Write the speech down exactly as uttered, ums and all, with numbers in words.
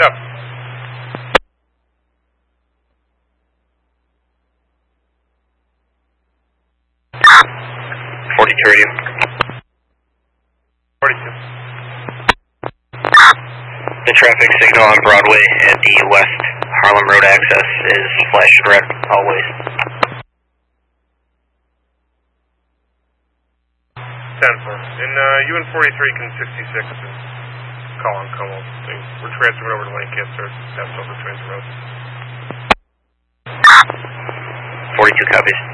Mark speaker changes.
Speaker 1: Yep.
Speaker 2: forty-two radio.
Speaker 1: forty-two.
Speaker 2: The traffic signal on Broadway at the West Harlem Road access is flashing red, always.
Speaker 1: ten four. And uh, you and forty-three can sixty-six and call on Como. We're transferring over to Lancaster. That's over Transit Road.
Speaker 2: forty-two copies.